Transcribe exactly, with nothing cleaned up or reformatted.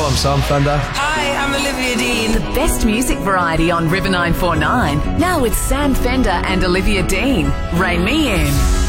I'm Sam Fender. Hi, I'm Olivia Dean. The best music variety on River nine four nine. Now with Sam Fender and Olivia Dean. Rein me in.